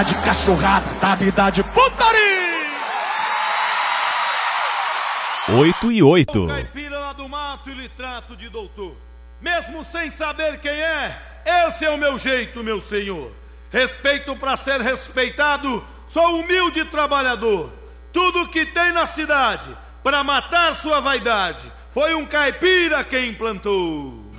De cachorrada, da vida de putaria. 8 e 8. O caipira lá do mato e lhe trato de doutor. Mesmo sem saber quem é, esse é o meu jeito, meu senhor. Respeito pra ser respeitado, sou humilde trabalhador. Tudo que tem na cidade, pra matar sua vaidade, foi um caipira quem implantou.